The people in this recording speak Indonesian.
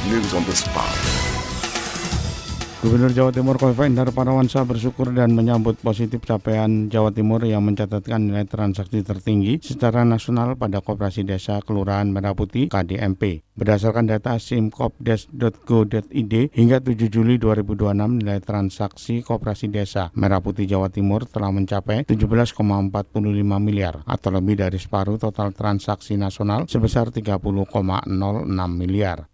news on the spot. Gubernur Jawa Timur Khofifah Indar Parawansa bersyukur dan menyambut positif capaian Jawa Timur yang mencatatkan nilai transaksi tertinggi secara nasional pada Koperasi Desa Kelurahan Merah Putih (KDMP). Berdasarkan data simkopdes.go.id, hingga 7 Juli 2026 nilai transaksi Koperasi Desa Merah Putih Jawa Timur telah mencapai 17,45 miliar atau lebih dari separuh total transaksi nasional sebesar 30,06 miliar.